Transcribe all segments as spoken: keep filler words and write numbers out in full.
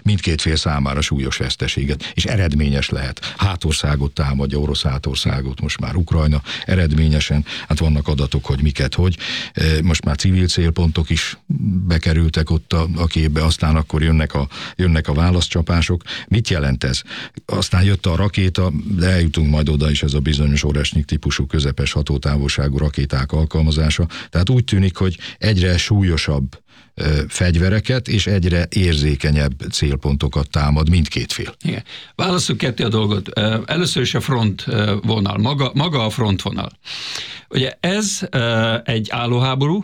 mindkét fél számára súlyos veszteséget, és eredményes lehet. Hátországot támadja, orosz hátországot most már Ukrajna eredményesen, hát vannak adatok, hogy miket, hogy. Most már civil célpontok is bekerültek ott a, a képbe, aztán akkor jönnek a, jönnek a válaszcsapások. Mit jelent ez? Aztán jött a rakéta, de eljutunk majd oda is, ez a bizonyos Oresnyik típusú közepes hatótávolságú rakéták alkalmazása. Tehát úgy tűnik, hogy egyre súlyosabb fegyvereket és egyre érzékenyebb célpontokat támad mindkét fél. Igen. Válasszuk ketté a dolgot. Először is a frontvonal, maga, maga a frontvonal. Ugye ez egy állóháború,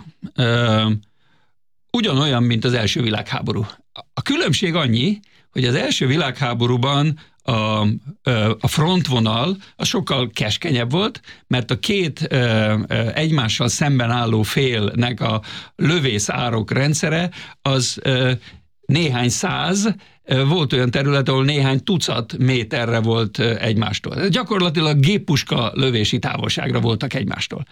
ugyanolyan, mint az első világháború. A különbség annyi, hogy az első világháborúban a, a frontvonal az sokkal keskenyebb volt, mert a két egymással szemben álló félnek a lövészárok rendszere az néhány száz, volt olyan terület, ahol néhány tucat méterre volt egymástól. Gyakorlatilag géppuska lövési távolságra voltak egymástól.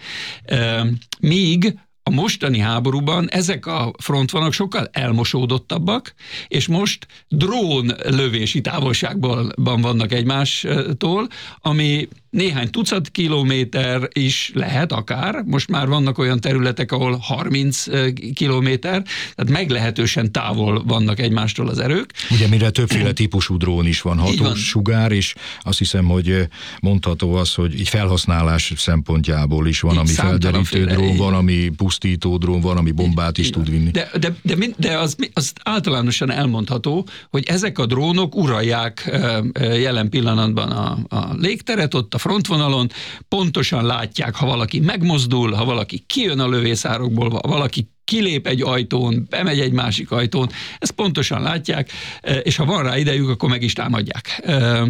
Míg a mostani háborúban ezek a frontvonalak sokkal elmosódottabbak, és most drón lövési távolságban vannak egymástól, ami néhány tucat kilométer is lehet akár, most már vannak olyan területek, ahol harminc kilométer, tehát meglehetősen távol vannak egymástól az erők. Ugye mire többféle típusú drón is van, hatós sugár, és azt hiszem, hogy mondható az, hogy így felhasználás szempontjából is van, így ami felderítő drón, van, ami pusztító drón, van, ami bombát is tud vinni. De, de, de, de az, az általánosan elmondható, hogy ezek a drónok uralják jelen pillanatban a, a légteret, ott a frontvonalon, pontosan látják, ha valaki megmozdul, ha valaki kijön a lövészárokból, ha valaki kilép egy ajtón, bemegy egy másik ajtón, ezt pontosan látják, és ha van rá idejük, akkor meg is támadják.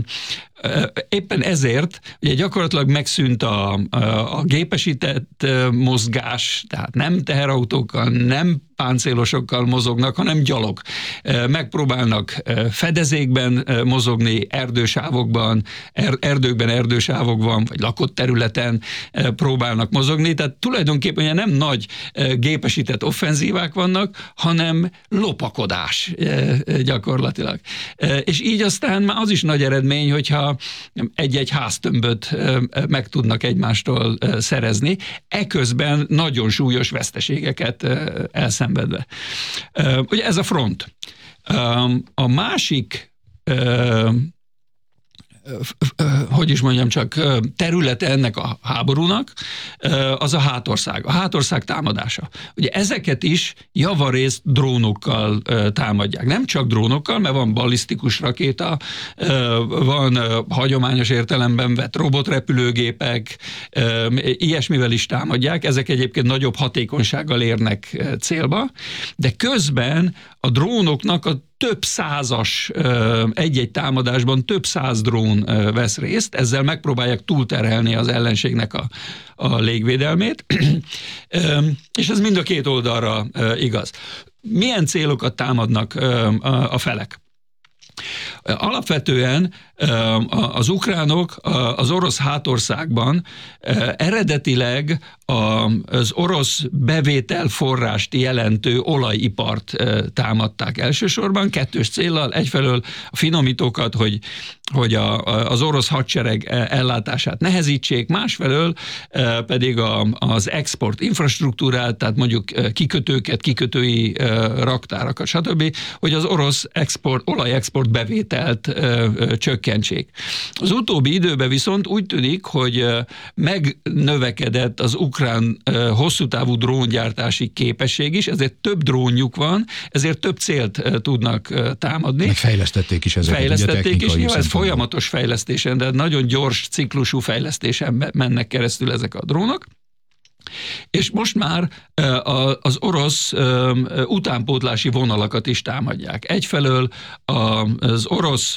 Éppen ezért ugye gyakorlatilag megszűnt a, a, a gépesített mozgás, tehát nem teherautókkal, nem páncélosokkal mozognak, hanem gyalog. Megpróbálnak fedezékben mozogni, erdősávokban, er, erdőkben, erdősávokban, vagy lakott területen próbálnak mozogni, tehát tulajdonképpen nem nagy gépesített offenzívák vannak, hanem lopakodás gyakorlatilag. És így aztán már az is nagy eredmény, hogyha egy-egy háztömböt meg tudnak egymástól szerezni, eközben nagyon súlyos veszteségeket elszenvedve. Ugye ez a front. A másik, hogy is mondjam csak, területe ennek a háborúnak, az a hátország, a hátország támadása. Ugye ezeket is javarészt drónokkal támadják. Nem csak drónokkal, mert van ballisztikus rakéta, van hagyományos értelemben vett robotrepülőgépek, ilyesmivel is támadják, ezek egyébként nagyobb hatékonysággal érnek célba, de közben a drónoknak a több százas, egy-egy támadásban több száz drón vesz részt, ezzel megpróbálják túlterhelni az ellenségnek a, a légvédelmét, és ez mind a két oldalra igaz. Milyen célokat támadnak a felek? Alapvetően az ukránok az orosz hátországban eredetileg az orosz bevételforrást jelentő olajipart támadták elsősorban, kettős céllal, egyfelől a finomítókat, hogy, hogy a, az orosz hadsereg ellátását nehezítsék, másfelől pedig a, az export infrastruktúrát, tehát mondjuk kikötőket, kikötői raktárakat, stb., hogy az orosz export, olajexport bevételt csökkentsék. Az utóbbi időben viszont úgy tűnik, hogy megnövekedett az ukrán hosszútávú dróngyártási képesség is, ezért több drónjuk van, ezért több célt tudnak támadni. Meg fejlesztették is ezeket. Fejlesztették is, ez folyamatos fejlesztésen, de nagyon gyors ciklusú fejlesztésen mennek keresztül ezek a drónok. És most már az orosz utánpótlási vonalakat is támadják. Egyfelől az orosz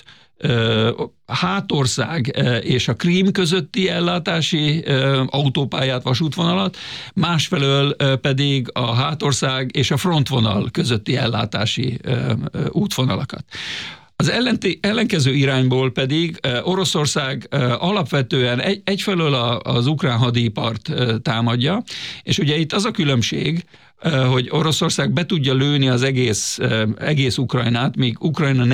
hátország és a Krím közötti ellátási autópályát, vasútvonalat, másfelől pedig a hátország és a frontvonal közötti ellátási útvonalakat. Az ellenkező irányból pedig Oroszország alapvetően egy, egyfelől az ukrán hadipart támadja, és ugye itt az a különbség, hogy Oroszország be tudja lőni az egész, egész Ukrajnát, míg Ukrajna